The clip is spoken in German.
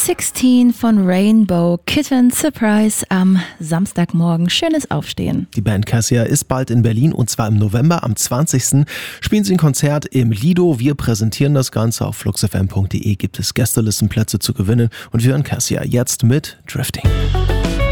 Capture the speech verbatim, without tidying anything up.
sechzehn von Rainbow Kitten Surprise am Samstagmorgen. Schönes Aufstehen. Die Band Cassia ist bald in Berlin und zwar im November. Am zwanzigsten spielen sie ein Konzert im Lido. Wir präsentieren das Ganze. Auf flux f m punkt d e gibt es Gästelistenplätze zu gewinnen und wir hören Cassia jetzt mit Drifting.